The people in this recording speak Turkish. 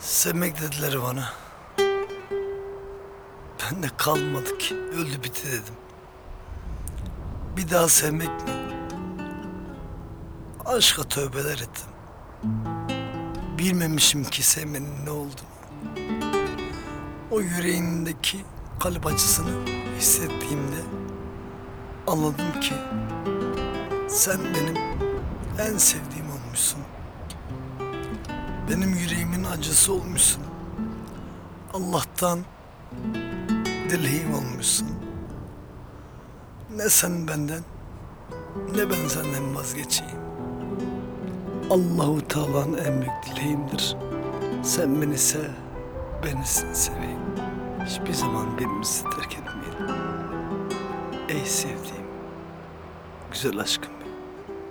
Sevmek dediler bana. Ben de kalmadı ki. Öldü bitti dedim. Bir daha sevmek mi? Aşka tövbeler ettim. Bilmemişim ki sevmenin ne olduğunu. O yüreğindeki kalp acısını hissettiğimde anladım ki sen benim en sevdiğim olmuşsun. Benim yüreğimin acısı olmuşsun. Allah'tan dileğim olmuşsun. Ne sen benden ne ben senden vazgeçeyim. Allahu Teala'nın en büyük dileğimdir. Sen beni sev, ben seni seveyim. Hiçbir zaman birbirimizi terk etmeyelim. Ey sevdiğim, güzel aşkım.